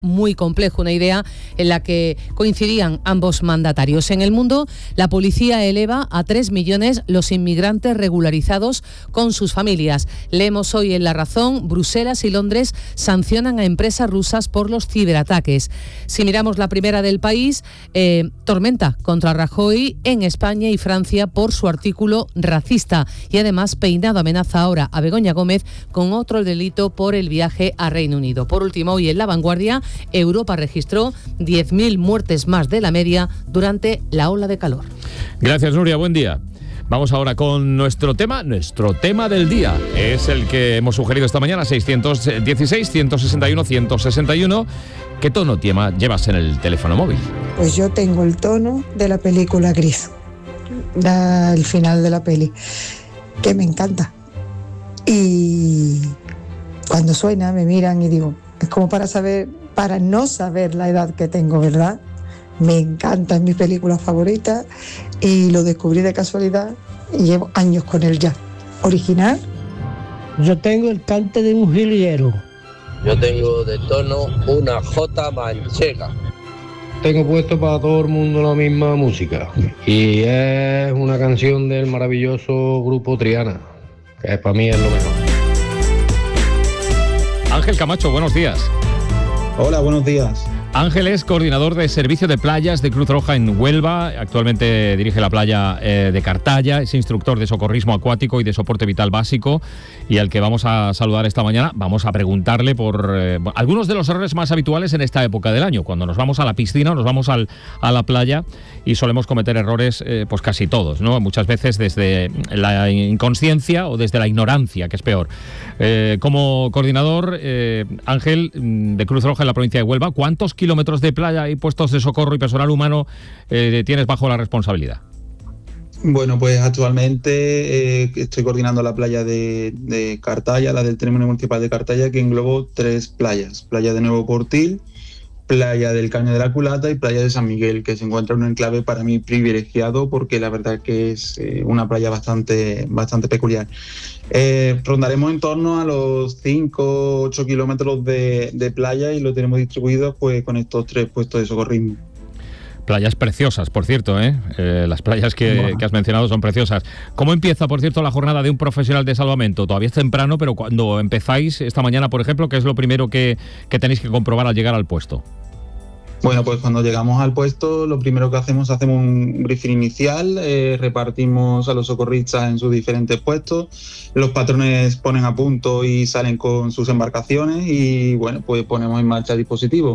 muy complejo, una idea en la que coincidían ambos mandatarios. En el mundo, la policía eleva a 3 millones los inmigrantes regularizados con sus familias. Leemos hoy en La Razón, Bruselas y Londres sancionan a empresas rusas por los ciberataques. Si miramos la primera del país, tormenta contra Rajoy en España y Francia por su artículo racista. Y además, Peinado amenaza ahora a Begoña Gómez con otro delito por el viaje a Reino Unido. Por último, hoy en La Vanguardia, Europa registró 10.000 muertes más de la media durante la ola de calor. Gracias, Nuria, buen día. Vamos ahora con nuestro tema del día. Es el que hemos sugerido esta mañana, 616-161-161. ¿Qué tono llevas en el teléfono móvil? Pues yo tengo el tono de la película Gris, el final de la peli, que me encanta. Y cuando suena me miran y digo, es como para no saber la edad que tengo, ¿verdad? Me encanta, es mi película favorita y lo descubrí de casualidad y llevo años con él ya. ¿Original? Yo tengo el cante de un jilguero. Yo tengo de tono una jota manchega. Tengo puesto para todo el mundo la misma música y es una canción del maravilloso grupo Triana, que para mí es lo mejor. Ángel Camacho, buenos días. Hola, buenos días. Ángel es coordinador de servicio de playas de Cruz Roja en Huelva. Actualmente dirige la playa de Cartaya. Es instructor de socorrismo acuático y de soporte vital básico. Y al que vamos a saludar esta mañana, vamos a preguntarle por algunos de los errores más habituales en esta época del año. Cuando nos vamos a la piscina, nos vamos a la playa y solemos cometer errores, pues casi todos, ¿no? Muchas veces desde la inconsciencia o desde la ignorancia, que es peor. Como coordinador, Ángel, de Cruz Roja en la provincia de Huelva, ¿cuántos kilómetros de playa y puestos de socorro y personal humano tienes bajo la responsabilidad? Bueno, pues actualmente estoy coordinando la playa de Cartaya, la del término municipal de Cartaya, que englobó 3 playas. Playa de Nuevo Portil, playa del Caño de la Culata y playa de San Miguel, que se encuentra en un enclave para mí privilegiado porque la verdad que es una playa bastante peculiar. Rondaremos en torno a los 5-8 kilómetros de playa y lo tenemos distribuido pues con estos 3 puestos de socorrismo. Playas preciosas, por cierto, las playas que has mencionado son preciosas. ¿Cómo empieza, por cierto, la jornada de un profesional de salvamento? Todavía es temprano, pero cuando empezáis esta mañana, por ejemplo, ¿qué es lo primero que tenéis que comprobar al llegar al puesto? Bueno, pues cuando llegamos al puesto, lo primero que hacemos un briefing inicial, repartimos a los socorristas en sus diferentes puestos, los patrones ponen a punto y salen con sus embarcaciones y bueno, pues ponemos en marcha el dispositivo.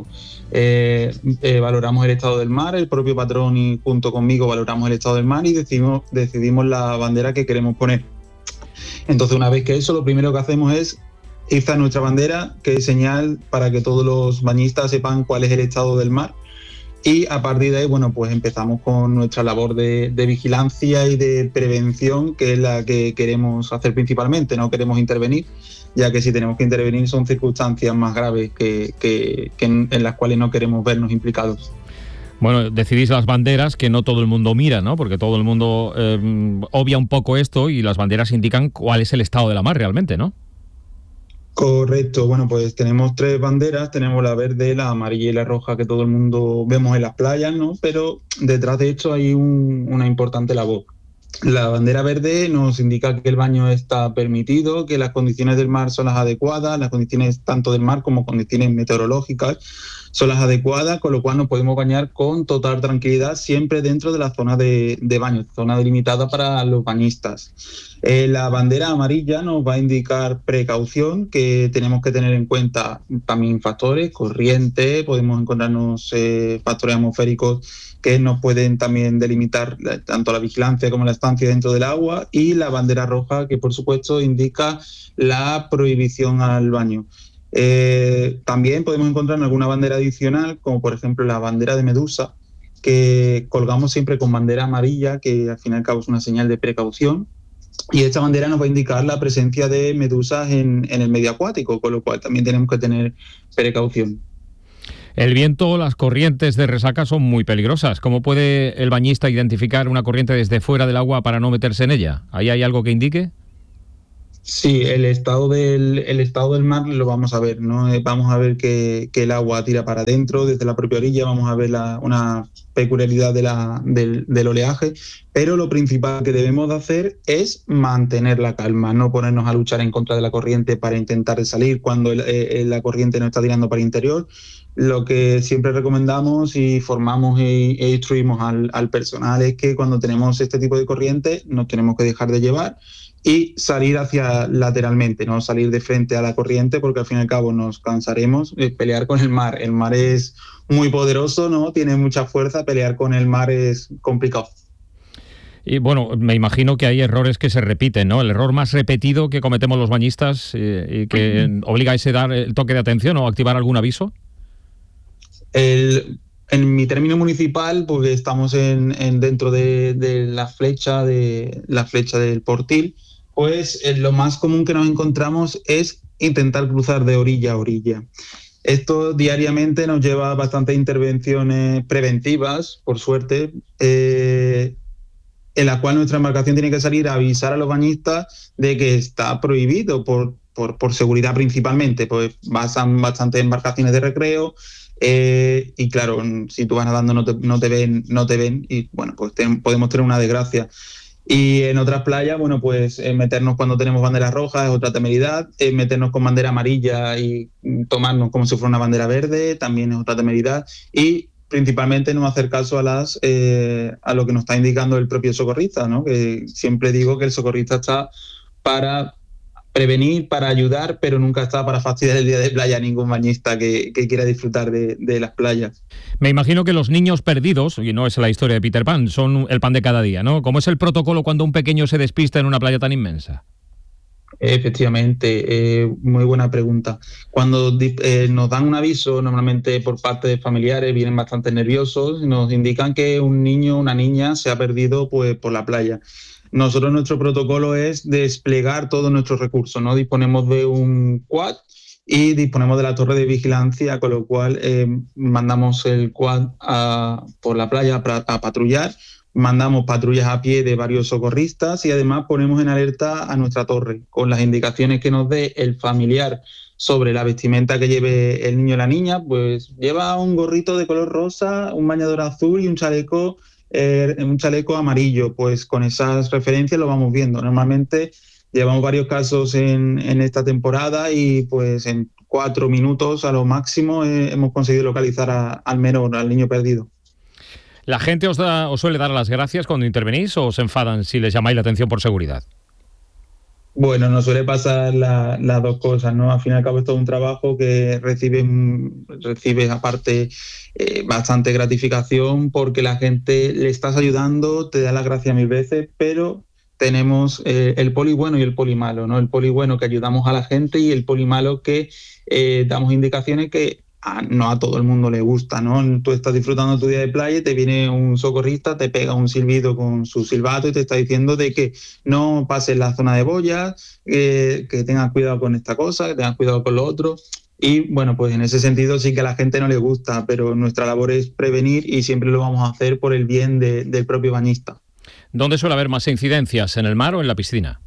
Valoramos el estado del mar, el propio patrón y junto conmigo valoramos el estado del mar y decidimos la bandera que queremos poner. Entonces, una vez que eso, lo primero que hacemos es izar nuestra bandera, que es señal para que todos los bañistas sepan cuál es el estado del mar. Y a partir de ahí, bueno, pues empezamos con nuestra labor de vigilancia y de prevención, que es la que queremos hacer principalmente. No queremos intervenir, ya que si tenemos que intervenir son circunstancias más graves que en las cuales no queremos vernos implicados. Bueno, decidís las banderas que no todo el mundo mira, ¿no? Porque todo el mundo obvia un poco esto y las banderas indican cuál es el estado de la mar realmente, ¿no? Correcto, bueno, pues tenemos 3 banderas, tenemos la verde, la amarilla y la roja que todo el mundo vemos en las playas, ¿no? Pero detrás de esto hay una importante labor. La bandera verde nos indica que el baño está permitido, que las condiciones del mar son las adecuadas, las condiciones tanto del mar como condiciones meteorológicas son las adecuadas, con lo cual nos podemos bañar con total tranquilidad siempre dentro de la zona de baño, zona delimitada para los bañistas. La bandera amarilla nos va a indicar precaución, que tenemos que tener en cuenta también factores, corriente, podemos encontrarnos factores atmosféricos que nos pueden también delimitar tanto la vigilancia como la estancia dentro del agua, y la bandera roja, que por supuesto indica la prohibición al baño. También podemos encontrar alguna bandera adicional, como por ejemplo la bandera de Medusa, que colgamos siempre con bandera amarilla, que al fin y al cabo es una señal de precaución, y esta bandera nos va a indicar la presencia de medusas en el medio acuático, con lo cual también tenemos que tener precaución. El viento, las corrientes de resaca son muy peligrosas. ¿Cómo puede el bañista identificar una corriente desde fuera del agua para no meterse en ella? ¿Ahí hay algo que indique? Sí, el estado del mar lo vamos a ver, ¿no? Vamos a ver que el agua tira para adentro desde la propia orilla, vamos a ver una peculiaridad del oleaje, pero lo principal que debemos de hacer es mantener la calma, no ponernos a luchar en contra de la corriente para intentar salir cuando la corriente no está tirando para el interior. Lo que siempre recomendamos y formamos e instruimos al personal es que cuando tenemos este tipo de corriente nos tenemos que dejar de llevar y salir hacia lateralmente, no salir de frente a la corriente, porque al fin y al cabo nos cansaremos de pelear con el mar. El mar es muy poderoso, ¿no? Tiene mucha fuerza, pelear con el mar es complicado. Y bueno, me imagino que hay errores que se repiten, ¿no? El error más repetido que cometemos los bañistas y que obliga a ese dar el toque de atención o activar algún aviso. En mi término municipal, porque estamos dentro de la flecha del Portil, pues lo más común que nos encontramos es intentar cruzar de orilla a orilla. Esto diariamente nos lleva a bastantes intervenciones preventivas, por suerte, en la cual nuestra embarcación tiene que salir a avisar a los bañistas de que está prohibido por seguridad principalmente, pues pasan bastantes embarcaciones de recreo. Y claro, si tú vas nadando no te ven y bueno, pues podemos tener una desgracia. Y en otras playas, bueno, pues meternos cuando tenemos banderas rojas es otra temeridad, meternos con bandera amarilla y tomarnos como si fuera una bandera verde también es otra temeridad, y principalmente no hacer caso a lo que nos está indicando el propio socorrista, ¿no? Que siempre digo que el socorrista está para prevenir, para ayudar, pero nunca está para fastidiar el día de playa a ningún bañista que quiera disfrutar de las playas. Me imagino que los niños perdidos, y no es la historia de Peter Pan, son el pan de cada día, ¿no? ¿Cómo es el protocolo cuando un pequeño se despista en una playa tan inmensa? Efectivamente, muy buena pregunta. Cuando nos dan un aviso, normalmente por parte de familiares, vienen bastante nerviosos y nos indican que un niño o una niña se ha perdido pues, por la playa. Nosotros nuestro protocolo es desplegar todos nuestros recursos, ¿no? Disponemos de un quad y disponemos de la torre de vigilancia, con lo cual mandamos el quad por la playa a patrullar, mandamos patrullas a pie de varios socorristas y además ponemos en alerta a nuestra torre con las indicaciones que nos dé el familiar sobre la vestimenta que lleve el niño o la niña. Pues lleva un gorrito de color rosa, un bañador azul y un chaleco amarillo. Pues con esas referencias lo vamos viendo. Normalmente llevamos varios casos en esta temporada y pues en 4 minutos a lo máximo hemos conseguido localizar al menor, al niño perdido. ¿La gente os suele dar las gracias cuando intervenís o os enfadan si les llamáis la atención por seguridad? Bueno, nos suele pasar las dos cosas, ¿no? Al fin y al cabo es todo un trabajo que recibes aparte bastante gratificación porque la gente le estás ayudando, te da las gracias 1000 veces, pero tenemos el poli bueno y el poli malo, ¿no? El poli bueno que ayudamos a la gente y el poli malo que damos indicaciones que no a todo el mundo le gusta, ¿no? Tú estás disfrutando tu día de playa y te viene un socorrista, te pega un silbido con su silbato y te está diciendo de que no pases la zona de boyas, que tengas cuidado con esta cosa, que tengas cuidado con lo otro. Y bueno, pues en ese sentido sí que a la gente no le gusta, pero nuestra labor es prevenir y siempre lo vamos a hacer por el bien del propio bañista. ¿ ¿Dónde suele haber más incidencias, en el mar o en la piscina?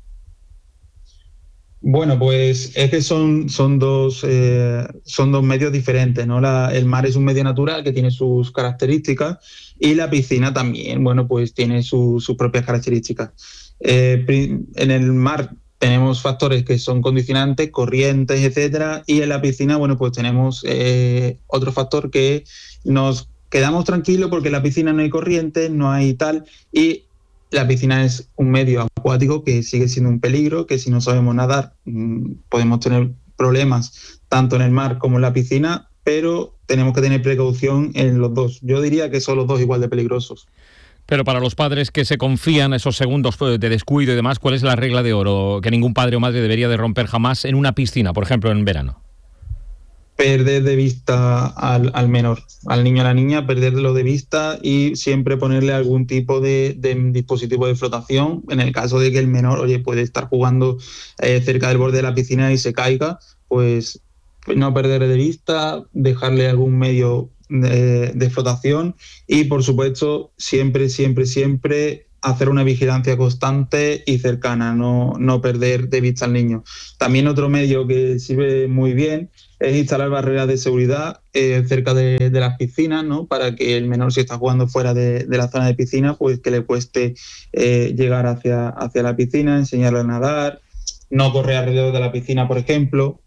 Bueno, pues es que son dos medios diferentes, ¿no? El mar es un medio natural que tiene sus características y la piscina también, bueno, pues tiene sus propias características. En el mar tenemos factores que son condicionantes, corrientes, etcétera, y en la piscina, bueno, pues tenemos otro factor que nos quedamos tranquilos porque en la piscina no hay corriente, no hay tal, y la piscina es un medio acuático que sigue siendo un peligro, que si no sabemos nadar podemos tener problemas tanto en el mar como en la piscina, pero tenemos que tener precaución en los dos. Yo diría que son los dos igual de peligrosos. Pero para los padres que se confían esos segundos de descuido y demás, ¿cuál es la regla de oro que ningún padre o madre debería de romper jamás en una piscina, por ejemplo, en verano? Perder de vista al menor, al niño o a la niña, perderlo de vista y siempre ponerle algún tipo de dispositivo de flotación. En el caso de que el menor, puede estar jugando cerca del borde de la piscina y se caiga, pues no perderle de vista, dejarle algún medio de flotación y, por supuesto, siempre hacer una vigilancia constante y cercana, no perder de vista al niño. También otro medio que sirve muy bien es instalar barreras de seguridad cerca de las piscinas, ¿no? Para que el menor, si está jugando fuera de la zona de piscina, pues que le cueste llegar hacia la piscina, enseñarle a nadar, no correr alrededor de la piscina, por ejemplo.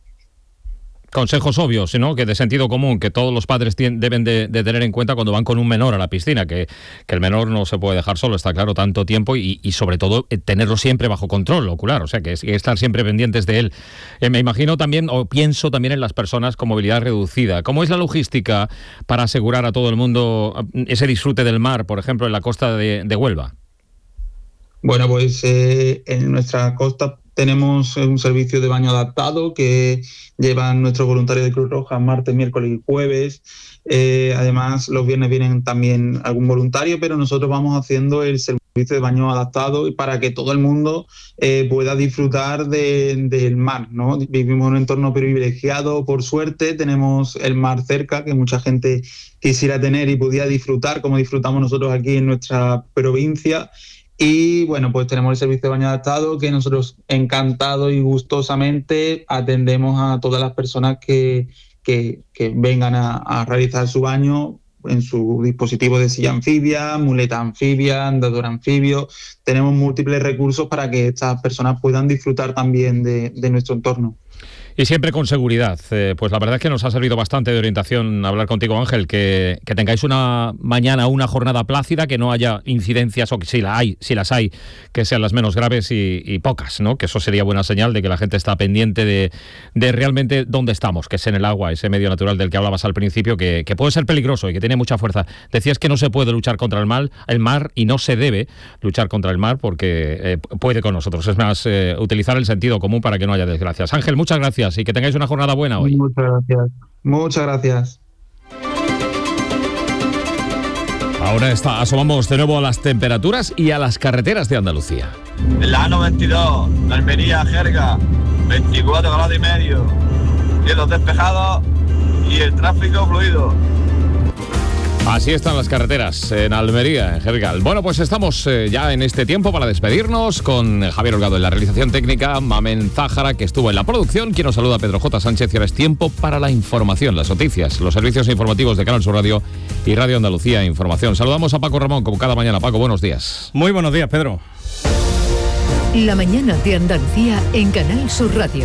Consejos obvios, ¿no? Que de sentido común, que todos los padres deben de tener en cuenta cuando van con un menor a la piscina, que el menor no se puede dejar solo, está claro, tanto tiempo y sobre todo tenerlo siempre bajo control ocular, o sea, que estar siempre pendientes de él. Me imagino también, o pienso también en las personas con movilidad reducida. ¿Cómo es la logística para asegurar a todo el mundo ese disfrute del mar, por ejemplo, en la costa de Huelva? Bueno, pues en nuestra costa tenemos un servicio de baño adaptado que llevan nuestros voluntarios de Cruz Roja martes, miércoles y jueves. Además, los viernes vienen también algún voluntario, pero nosotros vamos haciendo el servicio de baño adaptado y para que todo el mundo pueda disfrutar del mar, ¿no? Vivimos en un entorno privilegiado, por suerte, tenemos el mar cerca, que mucha gente quisiera tener y pudiera disfrutar, como disfrutamos nosotros aquí en nuestra provincia. Y bueno, pues tenemos el servicio de baño adaptado que nosotros encantados y gustosamente atendemos a todas las personas que vengan a realizar su baño en su dispositivo de silla anfibia, muleta anfibia, andador anfibio. Tenemos múltiples recursos para que estas personas puedan disfrutar también de nuestro entorno. Y siempre con seguridad. Pues la verdad es que nos ha servido bastante de orientación hablar contigo, Ángel, que tengáis una mañana, una jornada plácida, que no haya incidencias, o que si las hay, que sean las menos graves y pocas, ¿no? Que eso sería buena señal de que la gente está pendiente de realmente dónde estamos, que es en el agua, ese medio natural del que hablabas al principio, que puede ser peligroso y que tiene mucha fuerza. Decías que no se puede luchar contra el mar y no se debe luchar contra el mar porque puede con nosotros. Es más, utilizar el sentido común para que no haya desgracias. Ángel, muchas gracias. Y que tengáis una jornada buena hoy. Muchas gracias. Muchas gracias. Ahora asomamos de nuevo a las temperaturas y a las carreteras de Andalucía. En la A92, la Almería, Jerga, 24 grados y medio, cielos despejados y el tráfico fluido. Así están las carreteras en Almería, en Jergal. Bueno, pues estamos ya en este tiempo para despedirnos con Javier Holgado en la realización técnica, Mamen Zájara, que estuvo en la producción, quien nos saluda, Pedro J. Sánchez, y ahora es tiempo para la información, las noticias, los servicios informativos de Canal Sur Radio y Radio Andalucía Información. Saludamos a Paco Ramón, como cada mañana. Paco, buenos días. Muy buenos días, Pedro. La mañana de Andalucía en Canal Sur Radio.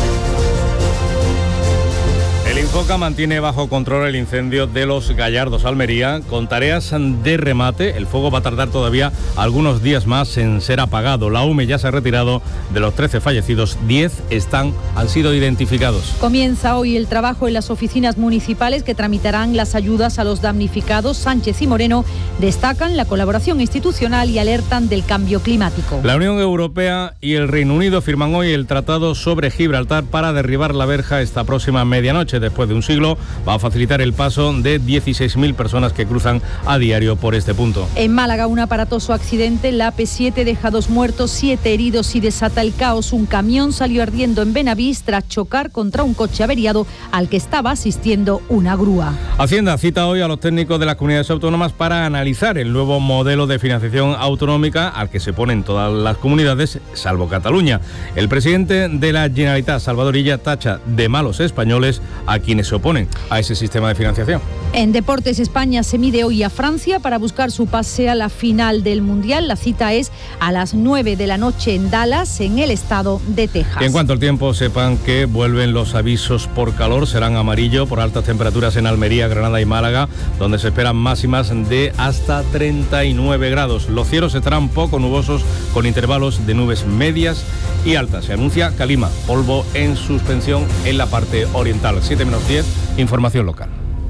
El Infoca mantiene bajo control el incendio de Los Gallardos, Almería, con tareas de remate. El fuego va a tardar todavía algunos días más en ser apagado. La UME ya se ha retirado. De los 13 fallecidos, 10 han sido identificados. Comienza hoy el trabajo en las oficinas municipales que tramitarán las ayudas a los damnificados. Sánchez y Moreno destacan la colaboración institucional y alertan del cambio climático. La Unión Europea y el Reino Unido firman hoy el tratado sobre Gibraltar para derribar la verja esta próxima medianoche. Después de un siglo, va a facilitar el paso de 16.000 personas que cruzan a diario por este punto. En Málaga, un aparatoso accidente. La AP7 deja 2 muertos, 7 heridos y desata el caos. Un camión salió ardiendo en Benavís tras chocar contra un coche averiado al que estaba asistiendo una grúa. Hacienda cita hoy a los técnicos de las comunidades autónomas para analizar el nuevo modelo de financiación autonómica al que se oponen todas las comunidades, salvo Cataluña. El presidente de la Generalitat, Salvador Illa, tacha de malos españoles a quienes se oponen a ese sistema de financiación. En deportes, España se mide hoy a Francia para buscar su pase a la final del Mundial. La cita es a las 9 de la noche en Dallas, en el estado de Texas. Y en cuanto al tiempo, sepan que vuelven los avisos por calor. Serán amarillo por altas temperaturas en Almería, Granada y Málaga, donde se esperan máximas de hasta 39 grados. Los cielos estarán poco nubosos con intervalos de nubes medias y altas. Se anuncia calima, polvo en suspensión en la parte oriental. 7:10, información local.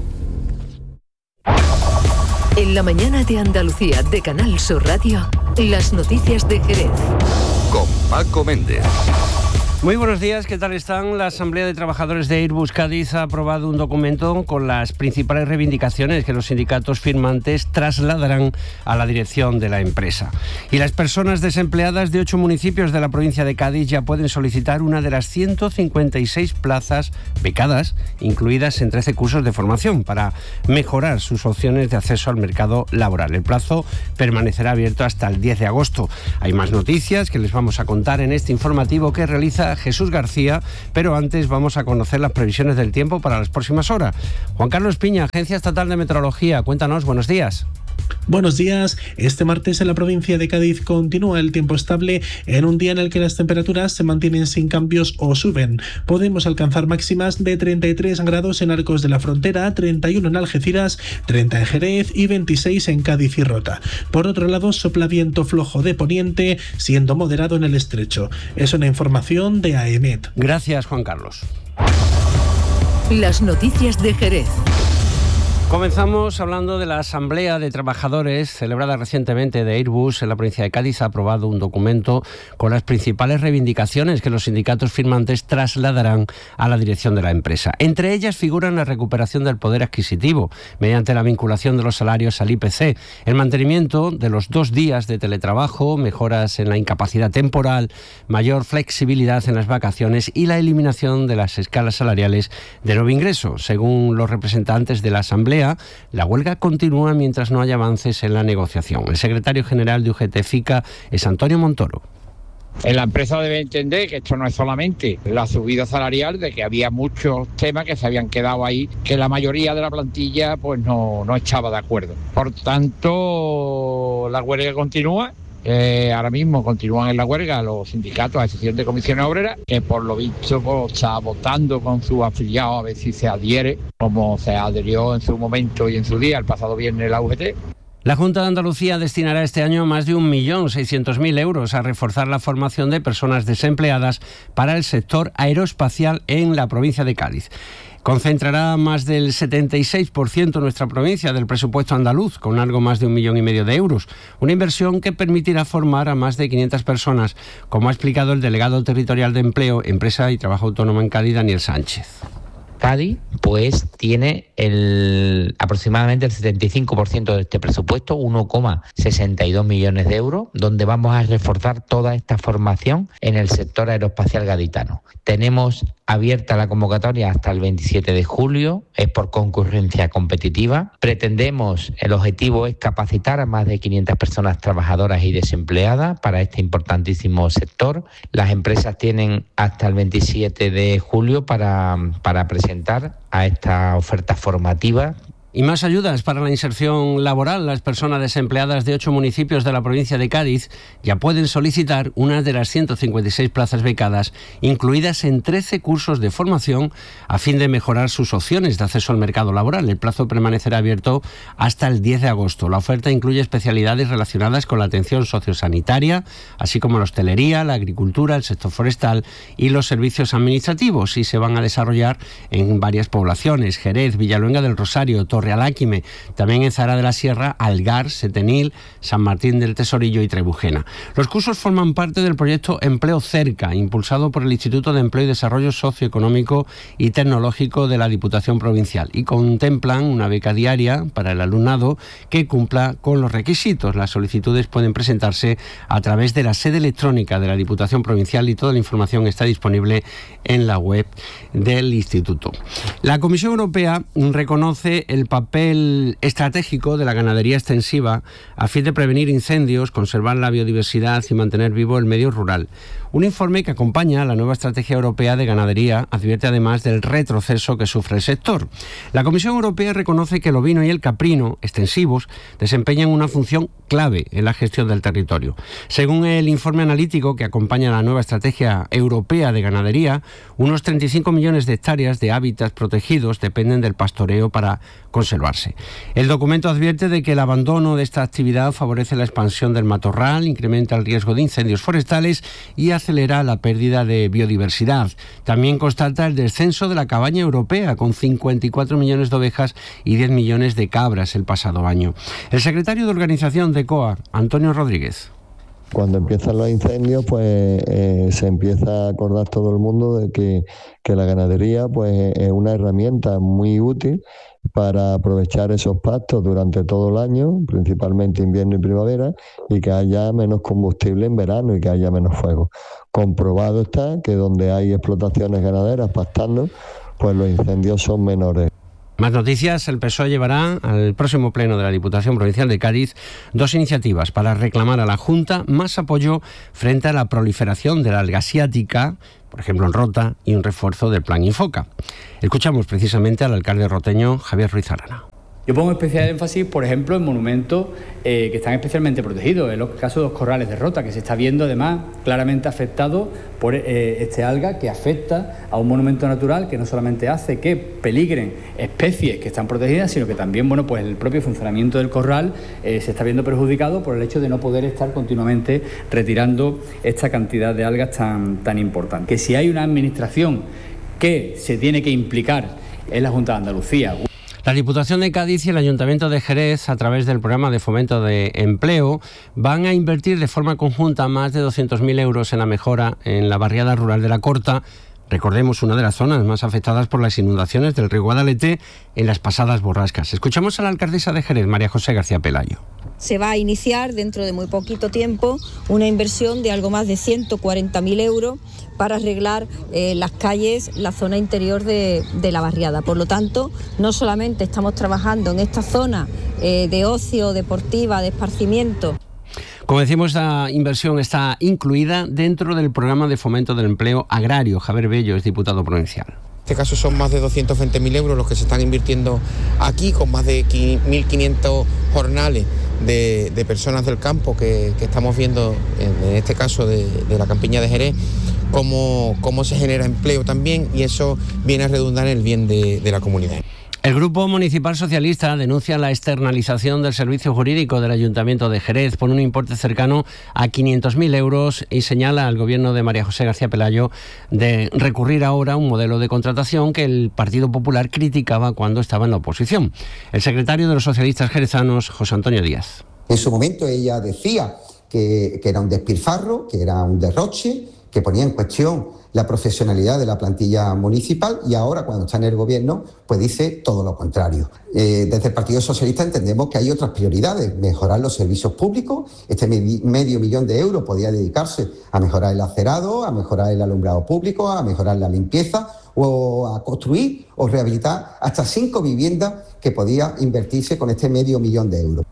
En la mañana de Andalucía de Canal Sur Radio, las noticias de Jerez. Con Paco Méndez. Muy buenos días, ¿qué tal están? La Asamblea de Trabajadores de Airbus Cádiz ha aprobado un documento con las principales reivindicaciones que los sindicatos firmantes trasladarán a la dirección de la empresa. Y las personas desempleadas de 8 municipios de la provincia de Cádiz ya pueden solicitar una de las 156 plazas becadas, incluidas en 13 cursos de formación, para mejorar sus opciones de acceso al mercado laboral. El plazo permanecerá abierto hasta el 10 de agosto. Hay más noticias que les vamos a contar en este informativo que realiza Jesús García, pero antes vamos a conocer las previsiones del tiempo para las próximas horas. Juan Carlos Piña, Agencia Estatal de Meteorología, cuéntanos, buenos días. Buenos días. Este martes en la provincia de Cádiz continúa el tiempo estable en un día en el que las temperaturas se mantienen sin cambios o suben. Podemos alcanzar máximas de 33 grados en Arcos de la Frontera, 31 en Algeciras, 30 en Jerez y 26 en Cádiz y Rota. Por otro lado, sopla viento flojo de poniente, siendo moderado en el estrecho. Es una información de AEMET. Gracias, Juan Carlos. Las noticias de Jerez. Comenzamos hablando de la Asamblea de Trabajadores celebrada recientemente de Airbus en la provincia de Cádiz. Ha aprobado un documento con las principales reivindicaciones que los sindicatos firmantes trasladarán a la dirección de la empresa. Entre ellas figuran la recuperación del poder adquisitivo mediante la vinculación de los salarios al IPC, el mantenimiento de los 2 días de teletrabajo, mejoras en la incapacidad temporal, mayor flexibilidad en las vacaciones y la eliminación de las escalas salariales de nuevo ingreso. Según los representantes de la Asamblea, la huelga continúa mientras no haya avances en la negociación. El secretario general de UGT-FICA es Antonio Montoro. La empresa debe entender que esto no es solamente la subida salarial, de que había muchos temas que se habían quedado ahí, que la mayoría de la plantilla pues no estaba de acuerdo. Por tanto, la huelga continúa. Ahora mismo continúan en la huelga los sindicatos, a excepción de comisiones obreras, que por lo visto pues, está votando con sus afiliados a ver si se adhiere, como se adherió en su momento y en su día, el pasado viernes, la UGT. La Junta de Andalucía destinará este año más de 1.600.000 euros a reforzar la formación de personas desempleadas para el sector aeroespacial en la provincia de Cádiz. Concentrará más del 76% nuestra provincia del presupuesto andaluz, con algo más de 1,5 millones de euros. Una inversión que permitirá formar a más de 500 personas, como ha explicado el delegado territorial de Empleo, Empresa y Trabajo Autónomo en Cádiz, Daniel Sánchez. Cádiz pues tiene aproximadamente el 75% de este presupuesto, 1,62 millones de euros, donde vamos a reforzar toda esta formación en el sector aeroespacial gaditano. Tenemos abierta la convocatoria hasta el 27 de julio, es por concurrencia competitiva. Pretendemos, el objetivo es capacitar a más de 500 personas trabajadoras y desempleadas para este importantísimo sector. Las empresas tienen hasta el 27 de julio para presentar a esta oferta formativa. Y más ayudas para la inserción laboral. Las personas desempleadas de 8 municipios de la provincia de Cádiz ya pueden solicitar una de las 156 plazas becadas, incluidas en 13 cursos de formación, a fin de mejorar sus opciones de acceso al mercado laboral. El plazo permanecerá abierto hasta el 10 de agosto. La oferta incluye especialidades relacionadas con la atención sociosanitaria, así como la hostelería, la agricultura, el sector forestal y los servicios administrativos, y se van a desarrollar en varias poblaciones: Jerez, Villaluenga del Rosario, Torrealáquime, también en Zara de la Sierra, Algar, Setenil, San Martín del Tesorillo y Trebujena. Los cursos forman parte del proyecto Empleo Cerca, impulsado por el Instituto de Empleo y Desarrollo Socioeconómico y Tecnológico de la Diputación Provincial, y contemplan una beca diaria para el alumnado que cumpla con los requisitos. Las solicitudes pueden presentarse a través de la sede electrónica de la Diputación Provincial, y toda la información está disponible en la web del Instituto. La Comisión Europea reconoce el papel estratégico de la ganadería extensiva a fin de prevenir incendios, conservar la biodiversidad y mantener vivo el medio rural. Un informe que acompaña a la nueva estrategia europea de ganadería advierte además del retroceso que sufre el sector. La Comisión Europea reconoce que el ovino y el caprino extensivos desempeñan una función clave en la gestión del territorio. Según el informe analítico que acompaña a la nueva estrategia europea de ganadería, unos 35 millones de hectáreas de hábitats protegidos dependen del pastoreo para conservarse. El documento advierte de que el abandono de esta actividad favorece la expansión del matorral, incrementa el riesgo de incendios forestales y acelera la pérdida de biodiversidad. También constata el descenso de la cabaña europea, con 54 millones de ovejas y 10 millones de cabras el pasado año. El secretario de organización de COA, Antonio Rodríguez. Cuando empiezan los incendios, pues se empieza a acordar todo el mundo de que la ganadería pues es una herramienta muy útil para aprovechar esos pastos durante todo el año, principalmente invierno y primavera, y que haya menos combustible en verano y que haya menos fuego. Comprobado está que donde hay explotaciones ganaderas pastando, pues los incendios son menores. Más noticias. El PSOE llevará al próximo pleno de la Diputación Provincial de Cádiz 2 iniciativas para reclamar a la Junta más apoyo frente a la proliferación de la alga asiática, por ejemplo en Rota, y un refuerzo del plan Infoca. Escuchamos precisamente al alcalde roteño Javier Ruiz Arana. Yo pongo especial énfasis, por ejemplo, en monumentos que están especialmente protegidos. En los casos de los corrales de Rota, que se está viendo además claramente afectado por este alga que afecta a un monumento natural que no solamente hace que peligren especies que están protegidas, sino que también, bueno, pues el propio funcionamiento del corral se está viendo perjudicado por el hecho de no poder estar continuamente retirando esta cantidad de algas tan importante. Que si hay una administración que se tiene que implicar es la Junta de Andalucía. La Diputación de Cádiz y el Ayuntamiento de Jerez, a través del programa de fomento de empleo, van a invertir de forma conjunta más de 200.000 euros en la mejora en la barriada rural de La Corta. Recordemos, una de las zonas más afectadas por las inundaciones del río Guadalete en las pasadas borrascas. Escuchamos a la alcaldesa de Jerez, María José García Pelayo. Se va a iniciar dentro de muy poquito tiempo una inversión de algo más de 140.000 euros para arreglar las calles, la zona interior de la barriada. Por lo tanto, no solamente estamos trabajando en esta zona de ocio, deportiva, de esparcimiento. Como decimos, esta inversión está incluida dentro del programa de fomento del empleo agrario. Javier Bello es diputado provincial. En este caso son más de 220.000 euros los que se están invirtiendo aquí, con más de 1.500 jornales de personas del campo que estamos viendo, en este caso de la campiña de Jerez, cómo se genera empleo también, y eso viene a redundar en el bien de la comunidad. El Grupo Municipal Socialista denuncia la externalización del servicio jurídico del Ayuntamiento de Jerez por un importe cercano a 500.000 euros y señala al Gobierno de María José García Pelayo de recurrir ahora a un modelo de contratación que el Partido Popular criticaba cuando estaba en la oposición. El secretario de los socialistas jerezanos, José Antonio Díaz. En su momento ella decía que era un despilfarro, que era un derroche, que ponía en cuestión la profesionalidad de la plantilla municipal, y ahora, cuando está en el gobierno, pues dice todo lo contrario. Desde el Partido Socialista entendemos que hay otras prioridades: mejorar los servicios públicos. Este medio millón de euros podía dedicarse a mejorar el acerado, a mejorar el alumbrado público, a mejorar la limpieza, o a construir o rehabilitar hasta 5 viviendas que podía invertirse con este medio millón de euros.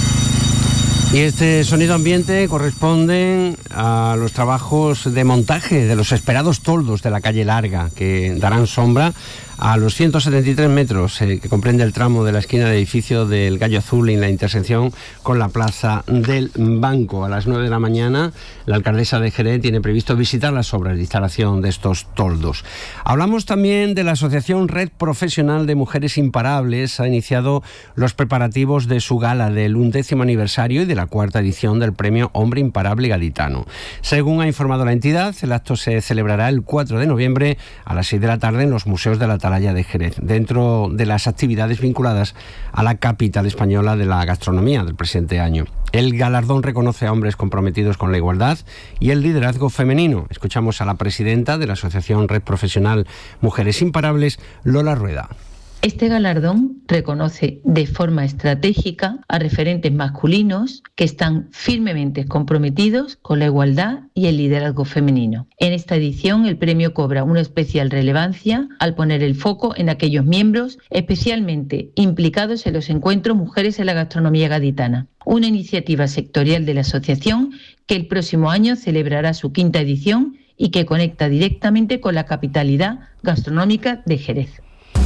Y este sonido ambiente corresponde a los trabajos de montaje de los esperados toldos de la calle Larga, que darán sombra a los 173 metros que comprende el tramo de la esquina del edificio del Gallo Azul en la intersección con la Plaza del Banco. A las 9 de la mañana, la alcaldesa de Jerez tiene previsto visitar las obras de instalación de estos toldos. Hablamos también de la Asociación Red Profesional de Mujeres Imparables. Ha iniciado los preparativos de su gala del 1º aniversario y de la 4ª edición del Premio Hombre Imparable Gaditano. Según ha informado la entidad, el acto se celebrará el 4 de noviembre a las 6 de la tarde en los museos de la Atalaya de Jerez, dentro de las actividades vinculadas a la capital española de la gastronomía del presente año. El galardón reconoce a hombres comprometidos con la igualdad y el liderazgo femenino. Escuchamos a la presidenta de la Asociación Red Profesional Mujeres Imparables, Lola Rueda. Este galardón reconoce de forma estratégica a referentes masculinos que están firmemente comprometidos con la igualdad y el liderazgo femenino. En esta edición, el premio cobra una especial relevancia al poner el foco en aquellos miembros especialmente implicados en los encuentros Mujeres en la Gastronomía Gaditana, una iniciativa sectorial de la asociación que el próximo año celebrará su 5ª edición y que conecta directamente con la capitalidad gastronómica de Jerez.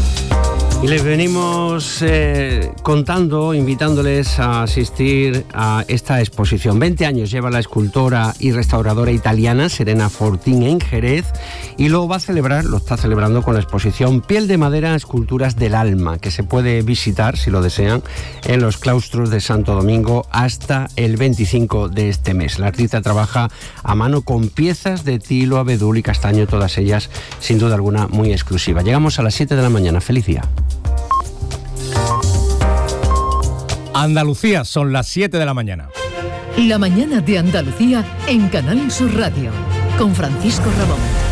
Y les venimos contando, invitándoles a asistir a esta exposición. 20 años lleva la escultora y restauradora italiana Serena Fortin en Jerez y lo está celebrando con la exposición Piel de Madera, Esculturas del Alma, que se puede visitar, si lo desean, en los claustros de Santo Domingo hasta el 25 de este mes. La artista trabaja a mano con piezas de tilo, abedul y castaño, todas ellas, sin duda alguna, muy exclusivas. Llegamos a las 7 de la mañana. Feliz día. Andalucía, son las 7 de la mañana. La mañana de Andalucía en Canal Sur Radio, con Francisco Ramón.